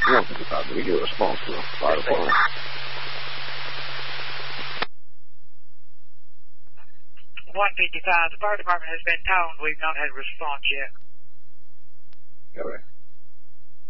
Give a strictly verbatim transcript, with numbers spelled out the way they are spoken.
one fifty-five, we get a response to the fire department. one fifty-five, the fire department has been told we've not had a response yet. All right.